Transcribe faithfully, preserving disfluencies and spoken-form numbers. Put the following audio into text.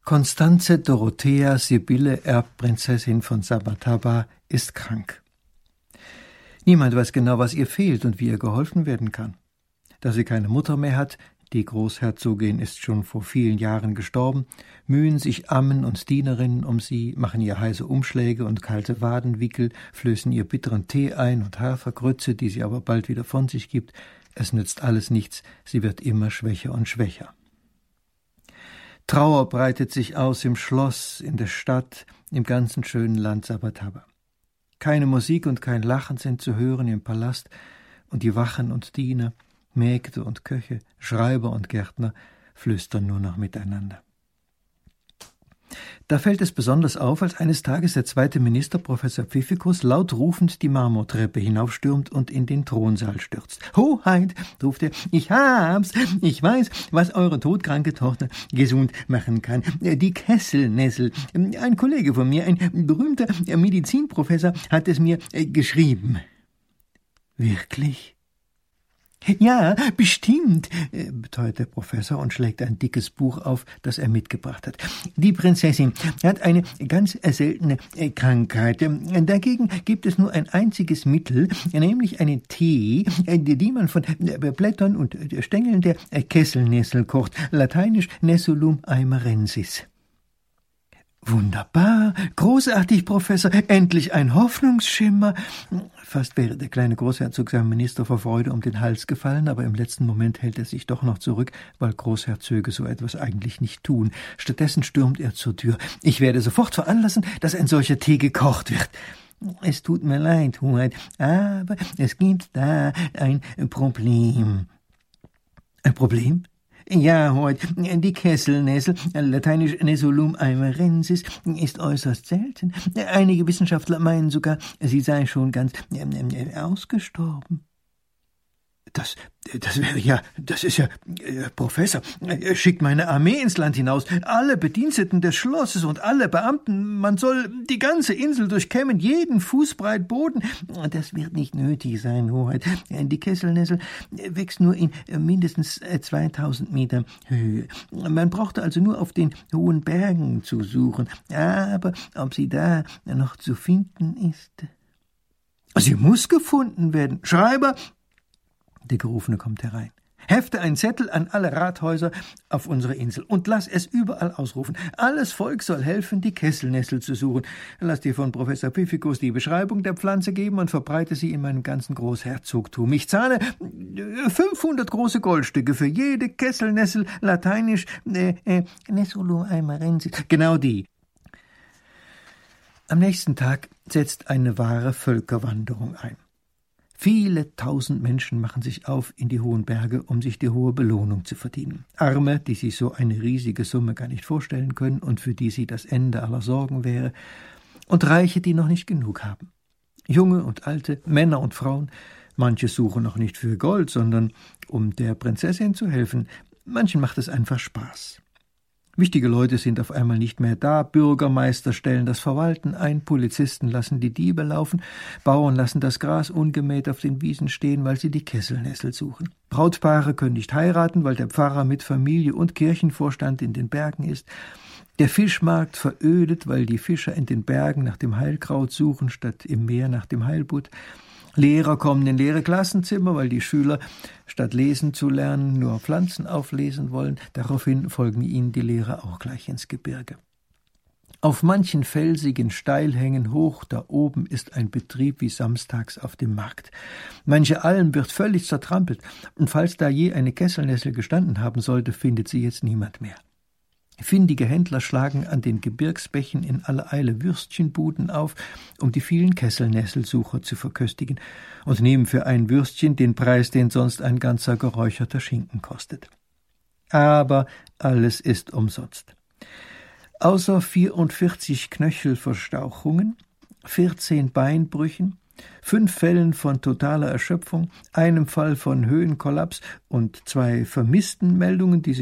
Constanze Dorothea Sibylle Erbprinzessin von Sabataba ist krank. Niemand weiß genau, was ihr fehlt und wie ihr geholfen werden kann. Da sie keine Mutter mehr hat, die Großherzogin ist schon vor vielen Jahren gestorben, mühen sich Ammen und Dienerinnen um sie, machen ihr heiße Umschläge und kalte Wadenwickel, flößen ihr bitteren Tee ein und Hafergrütze, die sie aber bald wieder von sich gibt. Es nützt alles nichts, sie wird immer schwächer und schwächer. Trauer breitet sich aus im Schloss, in der Stadt, im ganzen schönen Land Sabataba. Keine Musik und kein Lachen sind zu hören im Palast, und die Wachen und Diener, Mägde und Köche, Schreiber und Gärtner flüstern nur noch miteinander. Da fällt es besonders auf, als eines Tages der zweite Minister, Professor Pfiffikus, laut rufend die Marmortreppe hinaufstürmt und in den Thronsaal stürzt. »Hoheit«, ruft er, »ich hab's, ich weiß, was eure todkranke Tochter gesund machen kann. Die Kesselnessel. Ein Kollege von mir, ein berühmter Medizinprofessor, hat es mir geschrieben.« »Wirklich?« »Ja, bestimmt«, beteuert der Professor und schlägt ein dickes Buch auf, das er mitgebracht hat. »Die Prinzessin hat eine ganz seltene Krankheit. Dagegen gibt es nur ein einziges Mittel, nämlich einen Tee, die man von Blättern und Stängeln der Kesselnessel kocht, lateinisch Nessulum aimarensis.« »Wunderbar, großartig, Professor, endlich ein Hoffnungsschimmer.« Fast wäre der kleine Großherzog seinem Minister vor Freude um den Hals gefallen, aber im letzten Moment hält er sich doch noch zurück, weil Großherzöge so etwas eigentlich nicht tun. Stattdessen stürmt er zur Tür. »Ich werde sofort veranlassen, dass ein solcher Tee gekocht wird.« »Es tut mir leid, Hoheit, aber es gibt da ein Problem.« »Ein Problem?« »Ja, Hoheit, die Kesselnessel, lateinisch Nessulum aimarensis, ist äußerst selten. Einige Wissenschaftler meinen sogar, sie sei schon ganz äh, ausgestorben.« Das, das wäre ja, das ist ja, äh, Professor, äh, schickt meine Armee ins Land hinaus, alle Bediensteten des Schlosses und alle Beamten, man soll die ganze Insel durchkämmen, jeden Fußbreit Boden. Das wird nicht nötig sein, Hoheit. Die Kesselnessel wächst nur in mindestens zweitausend Meter Höhe. Man brauchte also nur auf den hohen Bergen zu suchen. Aber ob sie da noch zu finden ist? Sie muss gefunden werden. Schreiber! Der Gerufene kommt herein. »Hefte einen Zettel an alle Rathäuser auf unserer Insel und lass es überall ausrufen. Alles Volk soll helfen, die Kesselnessel zu suchen. Lass dir von Professor Pfiffikus die Beschreibung der Pflanze geben und verbreite sie in meinem ganzen Großherzogtum. Ich zahle fünfhundert große Goldstücke für jede Kesselnessel, lateinisch äh, äh, Nessulum aimarensis. Genau die.« Am nächsten Tag setzt eine wahre Völkerwanderung ein. Viele tausend Menschen machen sich auf in die hohen Berge, um sich die hohe Belohnung zu verdienen. Arme, die sich so eine riesige Summe gar nicht vorstellen können und für die sie das Ende aller Sorgen wäre, und Reiche, die noch nicht genug haben. Junge und Alte, Männer und Frauen, manche suchen noch nicht für Gold, sondern um der Prinzessin zu helfen. Manchen macht es einfach Spaß. Wichtige Leute sind auf einmal nicht mehr da, Bürgermeister stellen das Verwalten ein, Polizisten lassen die Diebe laufen, Bauern lassen das Gras ungemäht auf den Wiesen stehen, weil sie die Kesselnessel suchen. Brautpaare können nicht heiraten, weil der Pfarrer mit Familie und Kirchenvorstand in den Bergen ist. Der Fischmarkt verödet, weil die Fischer in den Bergen nach dem Heilkraut suchen, statt im Meer nach dem Heilbutt. Lehrer kommen in leere Klassenzimmer, weil die Schüler, statt lesen zu lernen, nur Pflanzen auflesen wollen. Daraufhin folgen ihnen die Lehrer auch gleich ins Gebirge. Auf manchen felsigen Steilhängen hoch da oben ist ein Betrieb wie samstags auf dem Markt. Manche Alm wird völlig zertrampelt, und falls da je eine Kesselnessel gestanden haben sollte, findet sie jetzt niemand mehr. Findige Händler schlagen an den Gebirgsbächen in aller Eile Würstchenbuden auf, um die vielen Kesselnesselsucher zu verköstigen, und nehmen für ein Würstchen den Preis, den sonst ein ganzer geräucherter Schinken kostet. Aber alles ist umsonst. Außer vierundvierzig Knöchelverstauchungen, vierzehn Beinbrüchen, fünf Fällen von totaler Erschöpfung, einem Fall von Höhenkollaps und zwei vermissten Meldungen, die